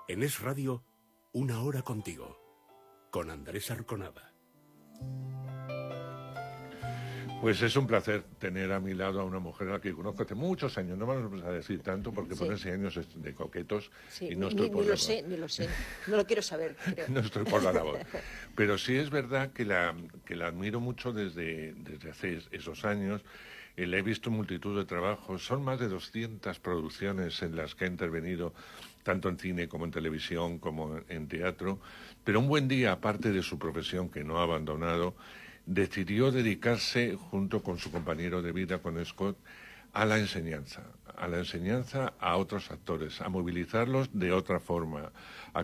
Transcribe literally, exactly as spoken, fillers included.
En Es Radio, una hora contigo, con Andrés Arconada. Pues es un placer tener a mi lado a una mujer a la que conozco hace muchos años. No vamos a decir tanto porque Sí. ponerse años de coquetos Sí, y no ni, estoy ni, por ni la lo sé, ni lo sé. No lo quiero saber, creo. no estoy por la labor. Pero sí es verdad que la, que la admiro mucho desde, desde hace esos años. Eh, la he visto en multitud de trabajos. Son más de doscientas producciones en las que ha intervenido, tanto en cine como en televisión, como en teatro. Pero un buen día, aparte de su profesión que no ha abandonado, decidió dedicarse, junto con su compañero de vida, con Scott, a la enseñanza, a la enseñanza a otros actores, a movilizarlos de otra forma, a